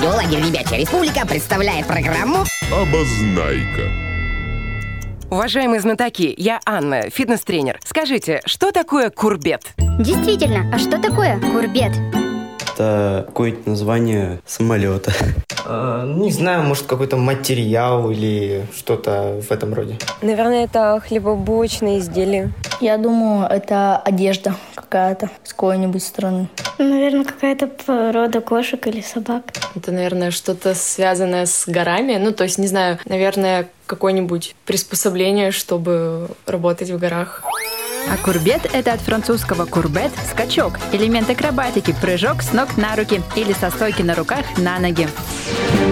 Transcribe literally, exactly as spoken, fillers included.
радиолагерь «Ребячья республика» представляет программу «Обознайка». Уважаемые знатоки, я Анна, фитнес-тренер. Скажите, что такое курбет? Действительно, а что такое курбет? Это какое-то название самолета. Э, не знаю, может, какой-то материал или что-то в этом роде. Наверное, это хлебобулочные изделия. Я думаю, это одежда какая-то с какой-нибудь страны. Наверное, какая-то порода кошек или собак. Это, наверное, что-то связанное с горами. Ну, то есть, не знаю, наверное, какое-нибудь приспособление, чтобы работать в горах. А курбет – это от французского «курбет» – скачок, элемент акробатики, прыжок с ног на руки или со стойки на руках на ноги.